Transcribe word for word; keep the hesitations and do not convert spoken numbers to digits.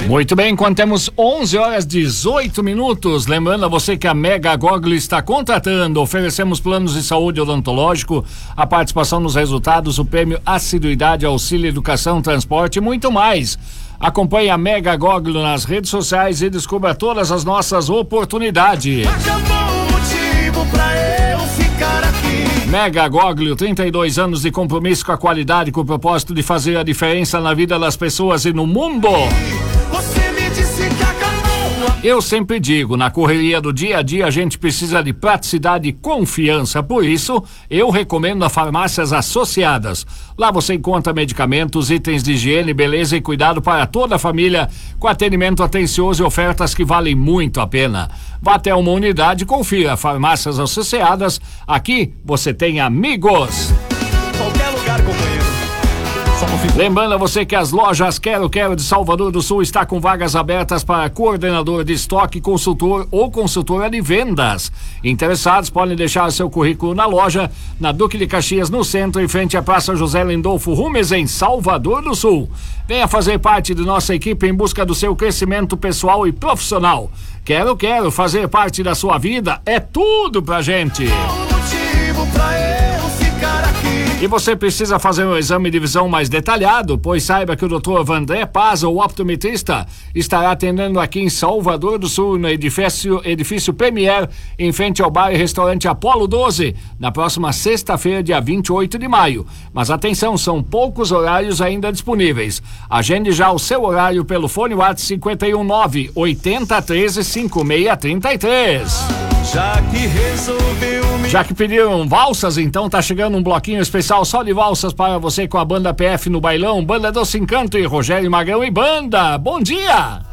Muito bem, quando temos onze horas e dezoito minutos, lembrando a você que a Mega Gogli está contratando, oferecemos planos de saúde odontológico, a participação nos resultados, o prêmio assiduidade, auxílio, educação, transporte e muito mais. Acompanhe a Mega Gogli nas redes sociais e descubra todas as nossas oportunidades. Mega Gogli, trinta e dois anos de compromisso com a qualidade, com o propósito de fazer a diferença na vida das pessoas e no mundo. Você me disse que acabou. Eu sempre digo, na correria do dia a dia a gente precisa de praticidade e confiança, por isso eu recomendo a Farmácias Associadas. Lá você encontra medicamentos, itens de higiene, beleza e cuidado para toda a família, com atendimento atencioso e ofertas que valem muito a pena. Vá até uma unidade e confira. Farmácias Associadas, aqui você tem amigos. Qualquer lugar, companheiro. Lembrando a você que as lojas Quero Quero de Salvador do Sul está com vagas abertas para coordenador de estoque, consultor ou consultora de vendas. Interessados podem deixar seu currículo na loja, na Duque de Caxias, no centro, em frente à Praça José Lindolfo Rumes, em Salvador do Sul. Venha fazer parte de nossa equipe em busca do seu crescimento pessoal e profissional. Quero Quero fazer parte da sua vida, é tudo pra gente. Motivo pra eu ficar aqui. E você precisa fazer um exame de visão mais detalhado, pois saiba que o doutor Vandré Paz, o optometrista, estará atendendo aqui em Salvador do Sul, no edifício, edifício Premier, em frente ao bar e restaurante Apolo doze, na próxima sexta-feira, dia vinte e oito de maio. Mas atenção, são poucos horários ainda disponíveis. Agende já o seu horário pelo fone WhatsApp cinquenta e um nove, oitenta, treze, cinquenta e seis, trinta e três. Já que resolveu me... Já que pediram valsas, então tá chegando um bloquinho especial só de valsas para você com a banda P F no bailão, Banda Doce Encanto e Rogério Magrão e Banda. Bom dia!